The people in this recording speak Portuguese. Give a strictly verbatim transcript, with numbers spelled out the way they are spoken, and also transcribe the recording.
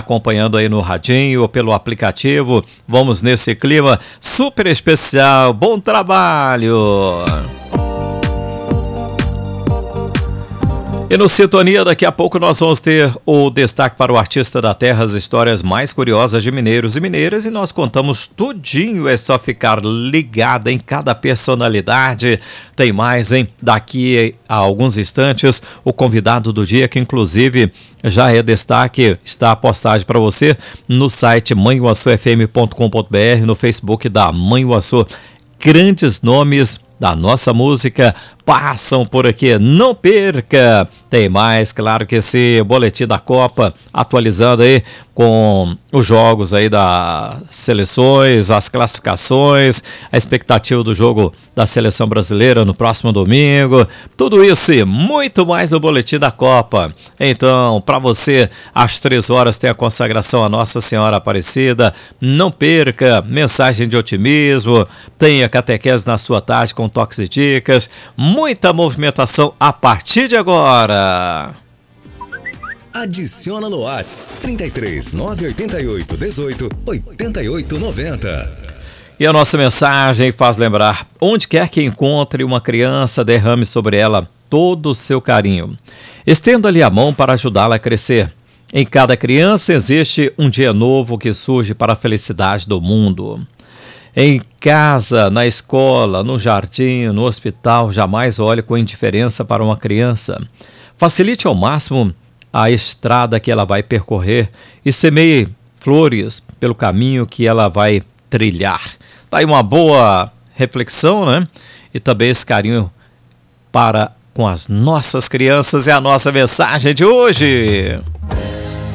acompanhando aí no radinho ou pelo aplicativo. Vamos nesse clima super especial. Bom trabalho! E no Sintonia, daqui a pouco nós vamos ter o destaque para o Artista da Terra, as histórias mais curiosas de mineiros e mineiras, e nós contamos tudinho, é só ficar ligado em cada personalidade. Tem mais, hein? Daqui a alguns instantes, o convidado do dia, que inclusive já é destaque, está a postagem para você no site mãe uaçu f m ponto com ponto b r, no Facebook da Mãe Uaçu. Grandes nomes da nossa música passam por aqui, não perca! Tem mais, claro que esse boletim da Copa, atualizando aí com os jogos aí das seleções, as classificações, a expectativa do jogo da seleção brasileira no próximo domingo, tudo isso e muito mais no boletim da Copa. Então, para você, às três horas tem a consagração à Nossa Senhora Aparecida, não perca, mensagem de otimismo, tem a catequese na sua tarde com toques e dicas, muita movimentação a partir de agora. Adiciona no WhatsApp trinta e três, nove oito oito, dezoito, oitenta e oito, noventa. E a nossa mensagem faz lembrar: onde quer que encontre uma criança, derrame sobre ela todo o seu carinho. Estenda-lhe a mão para ajudá-la a crescer. Em cada criança existe um dia novo que surge para a felicidade do mundo. Em casa, na escola, no jardim, no hospital, jamais olhe com indiferença para uma criança. Facilite ao máximo a estrada que ela vai percorrer e semeie flores pelo caminho que ela vai trilhar. Tá aí uma boa reflexão, né? E também esse carinho para com as nossas crianças é a nossa mensagem de hoje.